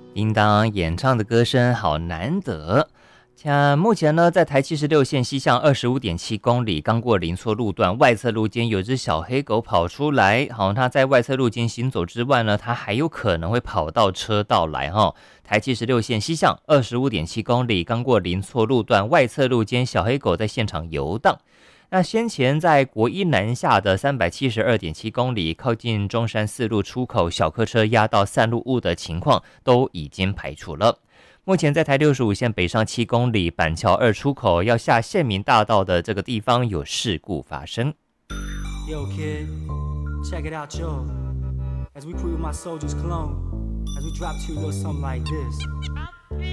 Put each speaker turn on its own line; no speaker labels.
叮当演唱的歌声好难得。目前呢，在台76线西向25.7公里，刚过林错路段外侧路间，有只小黑狗跑出来。好，它在外侧路间行走之外呢，它还有可能会跑到车道来哈。台76线西向25.7公里，刚过林错路段外侧路间，小黑狗在现场游荡。那先前在国一南下的372.7公里，靠近中山四路出口，小客车压到散路物的情况都已经排除了。目前在台65线北上7公里，板桥2出口要下县民大道的这个地方有事故发生。
Yo, kid, check it out, yo. As we crew my soldier's cologne, as we drop to you a little something like this.